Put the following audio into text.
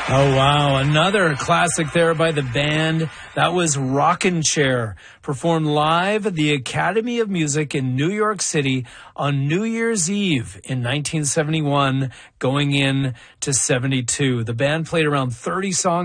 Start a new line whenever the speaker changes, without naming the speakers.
Oh, wow. Another classic there by the band. That was Rockin' Chair, performed live at the Academy of Music in New York City on New Year's Eve in 1971, going in to 72. The band played around 30 songs